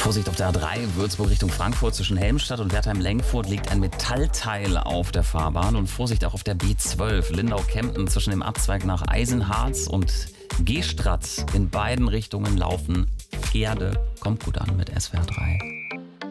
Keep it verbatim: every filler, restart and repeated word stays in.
Vorsicht auf der A drei, Würzburg Richtung Frankfurt zwischen Helmstadt und Wertheim-Lengfurt liegt ein Metallteil auf der Fahrbahn. Und Vorsicht auch auf der B zwölf, Lindau-Kempten zwischen dem Abzweig nach Eisenharz und Gestratz. In beiden Richtungen laufen Pferde. Kommt gut an mit S W R drei.